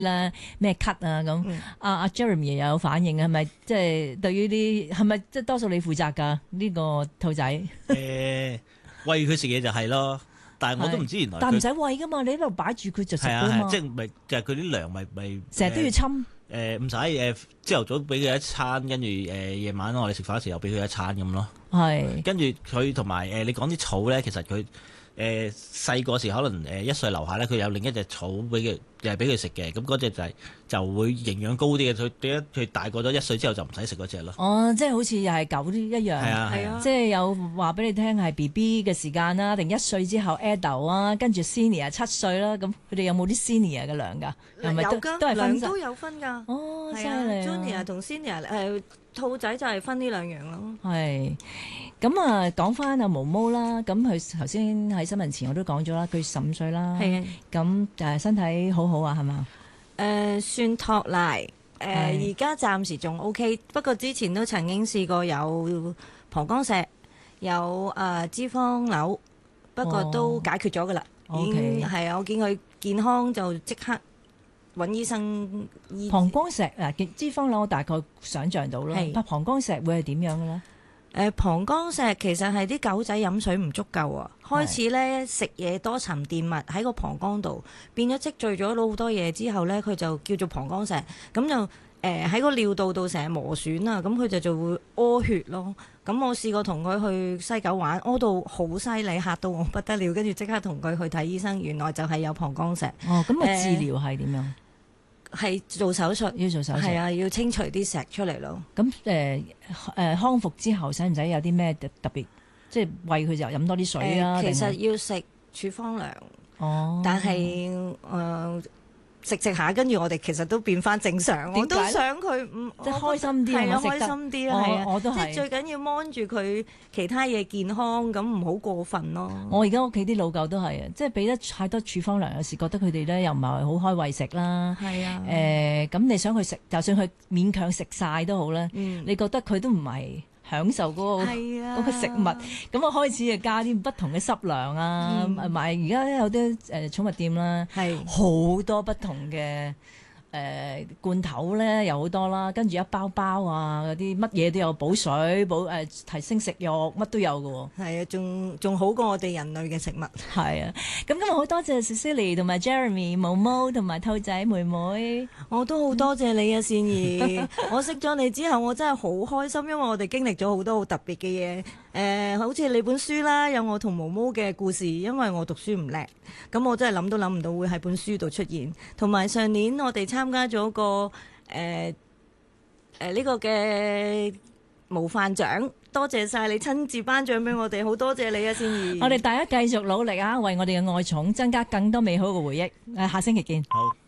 啦，咩咳啊咁。阿 Jeremy 又有反應，係咪即係對於啲係咪即係多數你負責㗎呢個兔仔？ 餵佢食嘢就係咯，但係我都唔知原來。 但唔使餵㗎嘛，你喺度擺住佢就食㗎嘛。 即係咪就係佢啲糧咪成日都要侵。 唔使朝頭早俾佢一餐，跟住夜晚我哋食飯嘅時候俾佢一餐咁咯。 係。跟住佢同埋你講啲草咧，其實佢。細個時可能1歲樓下咧，佢有另一隻草俾佢，又係俾佢食嘅。咁嗰隻就會營養高啲嘅。佢點解佢大個咗1歲之後就唔使食嗰隻咯？ 哦，即係好似又係狗一樣。 係啊， 即係有話俾你聽係 BB 嘅時間啦，定1歲之後 adult 啊，跟住 senior 7歲啦。咁佢哋有冇啲 senior 嘅糧㗎？係咪有㗎， 都係分糧都有分㗎。 哦，犀利 ！Junior 同 Senior 兔仔就係分呢兩樣咯。 係。咁啊，講翻阿毛毛啦，咁佢頭先喺新聞前我都講咗啦，佢15歲啦， 係咁身體好好啊，係嘛？ 算托賴，而家暫時仲 OK， 不過之前都曾經試過有膀胱石，有脂肪瘤，不過都解決咗噶啦，已經係啊，我見佢健康就即刻揾醫生醫。 膀胱石脂肪瘤我大概想像到啦，膀胱石會係點樣嘅咧？ 膀胱石其實係啲狗仔飲水唔足夠啊，開始咧食嘢多沉澱物喺個膀胱度，變咗積聚咗好多嘢之後咧，佢就叫做膀胱石，咁就喺個尿道度成日磨損啊，咁佢就會屙血咯。咁我試過同佢去西九玩，屙到好犀利，嚇到我不得了，跟住即刻同佢去睇醫生，原來就係有膀胱石。 哦，咁治療係點樣？ 係做手術， 要做手術， 係啊，要清除啲石出嚟咯。 咁康復之後，使唔使有啲咩特別？即係餵佢就飲多啲水啊？ 其實要食處方糧。哦，但係食下，跟住我哋其實都變翻正常。我都想佢即係開心啲， 係啊，開心啲啦，係啊， 我都係。 即係最緊要 mon 住佢其他嘢健康，咁唔好過分咯。 我而家屋企啲老狗都係啊，即係俾得太多處方糧，有時覺得佢哋咧又唔係好開胃食啦。 係啊。 咁你想佢食，就算佢勉強食晒都好咧，你覺得佢都唔係享受嗰個食物，咁我開始就加啲不同嘅濕糧啊，買而家有啲寵物店啦，好多不同嘅罐頭咧有好多啦，跟住一包包啊嗰啲乜嘢都有，補水提升食欲乜都有㗎喎。係啊，仲好過我哋人類嘅食物。 係啊，咁今日好多謝 Cecily 同埋 Jeremy 毛毛同埋兔仔妹妹。 我都好多謝你啊，善儀。我識咗你之後，我真係好開心，因為我哋經歷咗好多好特別嘅嘢。好似你本書啦，有我同毛毛嘅故事，因為我讀書唔叻，咁我真係諗都諗唔到會喺本書度出現。同埋上年我哋參加咗個呢個嘅模範獎，多謝晒你親自頒獎俾我哋，好多謝你啊，善儀。 我哋大家繼續努力啊，為我哋嘅愛寵增加更多美好嘅回憶。下星期見。 好。